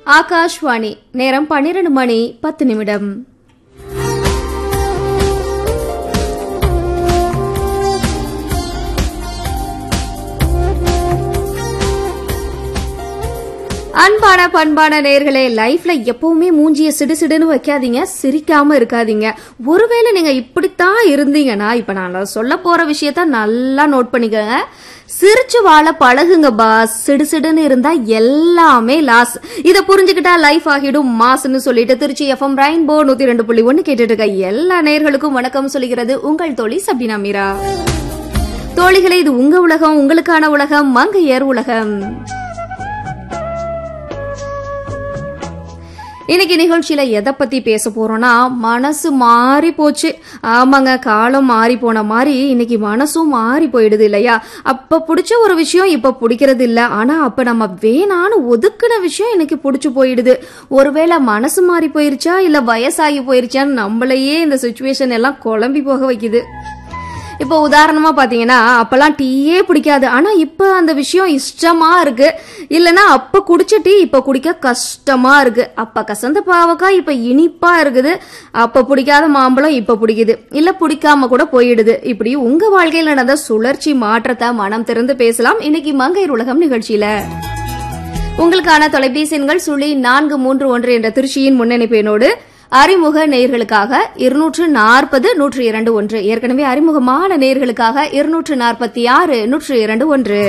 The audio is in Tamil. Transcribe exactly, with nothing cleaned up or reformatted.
ஆகாஷ்வாணி நேரம் பன்னிரண்டு மணி பத்து நிமிடம். அன்பான பண்பான நேயர்களே, லைஃப்ல எப்பவுமே மூஞ்சிய சிடுசிடுன்னு வைக்காதீங்க, சிரிக்காம இருக்காதீங்க. ஒருவேளை நீங்க இப்படித்தான் இருந்தீங்கன்னா இப்ப நான் சொல்ல போற விஷயத்த நல்லா நோட் பண்ணிக்கங்க. சிரிச்சு வாழ பழகுங்க பாஸ். சிடுசிடுன்னு இருந்தா எல்லாமே லாஸ். இத புரிஞ்சுக்கிட்டா லைஃப் ஆகிடும் மாஸ்ன்னு சொல்லிட்டு திருச்சி எஃப்எம் ரெயின்போ நூத்தி ரெண்டு புள்ளி ஒன்னு கேட்டுட்டு இருக்க எல்லா நேயர்களுக்கும் வணக்கம் சொல்லிக்கிறது உங்கள் தோழி சப்டினா மீரா. தோழிகளே, இது உங்க உலகம், உங்களுக்கான உலகம், மங்கையர் உலகம். இன்னைக்கு நிகழ்ச்சியில எதை பத்தி பேச போறோம்னா, மனசு மாறி போச்சு. ஆமாங்க, காலம் மாறி போன மாதிரி இன்னைக்கு மனசும் மாறி போயிடுது இல்லையா? அப்ப பிடிச்ச ஒரு விஷயம் இப்ப பிடிக்கிறது இல்ல. ஆனா அப்ப நம்ம வேணான்னு ஒதுக்குன விஷயம் இன்னைக்கு பிடிச்சு போயிடுது. ஒருவேளை மனசு மாறி போயிருச்சா இல்ல வயசாகி போயிருச்சான்னு நம்மளையே இந்த சிச்சுவேஷன் எல்லாம் குழம்பி போக வைக்குது. இப்போ உதாரணமா பாத்தீங்கன்னா, அப்பெல்லாம் டீயே பிடிக்காது, ஆனா இப்ப அந்த விஷயம் இஷ்டமா இருக்கு. இல்லனா அப்ப குடிச்ச டீ இப்ப குடிக்க கஷ்டமா இருக்கு. அப்ப கசந்த பாவக்காய் இப்ப இனிப்பா இருக்குது. அப்ப பிடிக்காத மாம்பழம் இப்ப பிடிக்குது, இல்ல பிடிக்காம கூட போயிடுது. இப்படி உங்க வாழ்க்கையில் நடந்த சுழற்சி மாற்றத்தை மனம் திறந்து பேசலாம் இன்னைக்கு மங்கையர் உலகம் நிகழ்ச்சியில. உங்களுக்கான தொலைபேசி எண்கள் சுழி நான்கு மூன்று ஒன்று என்ற திருச்சியின் முன்னணிப்பெண்ணோடு அறிமுக நேயர்களுக்காக இருநூற்று நாற்பது நூற்று இரண்டு ஒன்று, ஏற்கனவே அறிமுகமான நேயர்களுக்காக இருநூற்று நாற்பத்தி ஆறு நூற்று இரண்டு ஒன்று.